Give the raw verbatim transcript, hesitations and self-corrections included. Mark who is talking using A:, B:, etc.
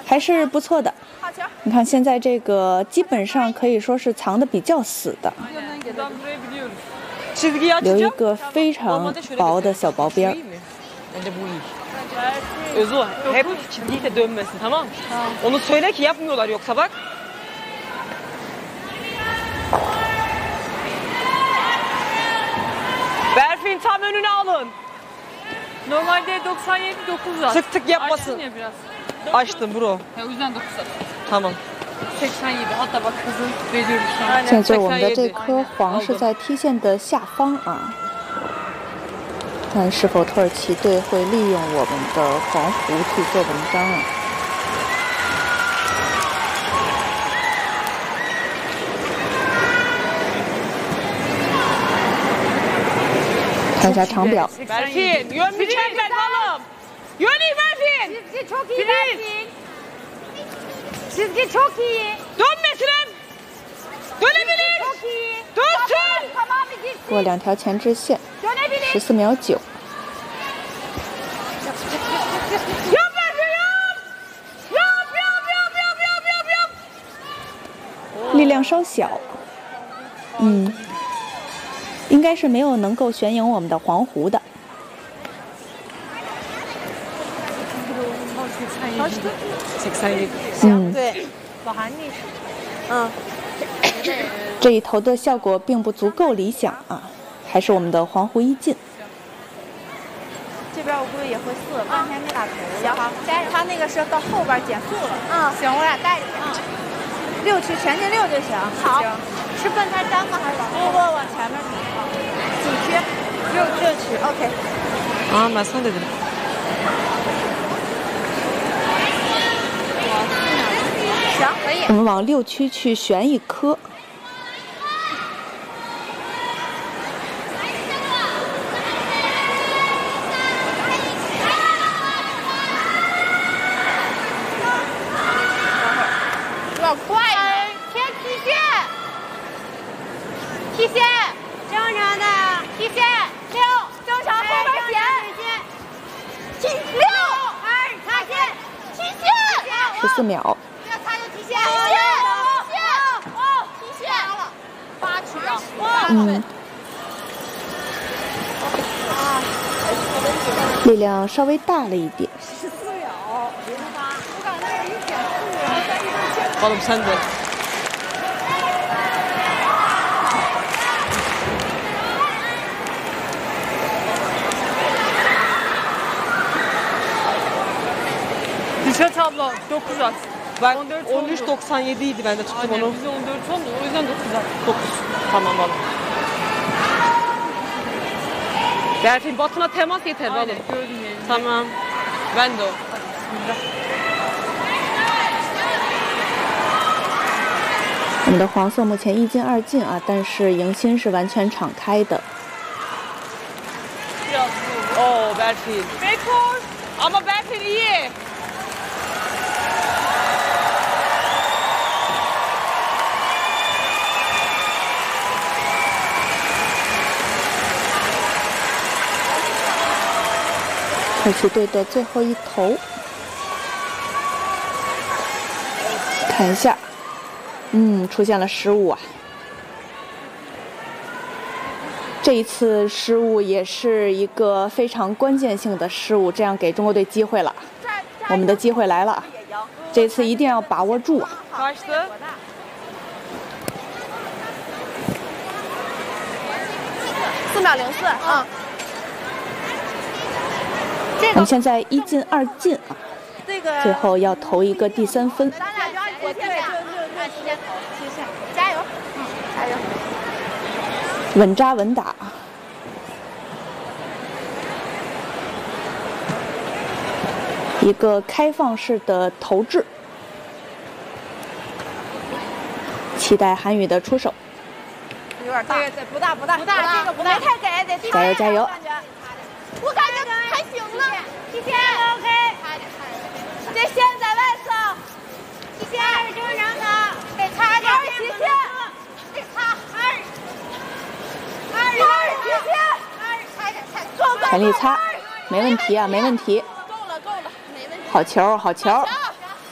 A: 还是不错的。你看现在这个基本上可以说是藏的比较死的，留一个非常薄的小薄边儿。
B: Özü hep çizgiyle dönmesin, tamam mı? Onu söyle ki yapmıyorlar yoksa bak. Berfin tam önüne alın.
C: Normalde doksan yedi dokuz at.
B: Tık tık yapmasın.
C: Açtın ya biraz.
B: Açtım bro.
C: Ya o yüzden dokuz at.
B: Tamam.
C: seksen yedi. Hatta bak hızı veriyoruz şu an.
A: 现在我们的这颗黄是在踢线的下方啊。 看是否土耳其队会利用我们的黄湖去做文章啊？看一下长表。
B: Berfin, yön mükemmel balım. Yön iyi Berfin.
D: Çizgi çok iyi Berfin. Çizgi çok iyi.
B: Dönmesin. Dönebilir.
D: Çok iyi.
B: Dönsün.
D: Tamam bir gitsin.
A: 过两条前置线，
D: Dönebilir.
A: 十四秒九。
B: Yap Berfin yap. Yap yap yap yap yap yap yap.
A: 力量稍小，嗯，应该是没有能够旋赢我们的黄湖的。
B: seksen yedi.
A: 嗯，
D: 对，保含力是。嗯。
A: 这一投的效果并不足够理想啊，还是我们的黄湖一进。
D: 这边我估计也会四，半天没打头。行，加油！他那个是到后边减速了。嗯，行，我俩带着。嗯，六区全进六就行。好，是奔他单吗？还是往不不往前面走？主区六六区 ，OK。
B: Aa ben sana dedim.
D: 行，可以。
A: 我们往六区去旋一颗。
D: 快点，贴体线，体线，正常的，体线六，正常后边减，体六二擦线，体线，
A: 十四秒。
D: 不要擦就体线，体线，体线，哦，体线了，八区啊，
A: 嗯。力量稍微大了一点。
D: 十四秒，零八，我感觉那一减速，然后再一个减。
B: Balım sen de.
C: Dışa tablo dokuz at.
B: Ben
C: on dört
B: on üç doksan yedi idi ben de tuttum
C: Aynen,
B: onu.
C: bize on dört oldu. O yüzden dokuz at.
B: dokuz. Tamam balım. Berfin batına temas yeter balım.
C: Aynen, gördüm yani.
B: Tamam. Ben de o.
C: Bismillah.
A: 我们的黄色目前一进二进啊，但是迎新是完全敞开的。
B: Oo Berfin.
C: Bekor.
B: Ama Berfin iyi.
A: 土耳其队的最后一投，看一下，嗯，出现了失误啊。这一次失误也是一个非常关键性的失误，这样给中国队机会了。我们的机会来了，这次一定要把握住啊！
B: Kaçtı?
D: 四秒零四，嗯。
A: 我们现在一进二进啊，
D: 这个
A: 最后要投一个第三分。
D: 咱俩就按我贴线，按贴线投，贴线，加油，嗯，加油。
A: 稳扎稳打。一个开放式的投掷，期待韩宇的出手。
D: 有点大，对对，不大不大不大，这个不大，没太给，得
A: 加油加油！
D: 我感觉还行了，提线 OK， 这线在外侧，提线正常的，得擦点提线，得擦二二二提线，二擦点擦，
A: 全力擦，没问题啊，没问题。
D: 够了够了，没问题。
A: 好球好球。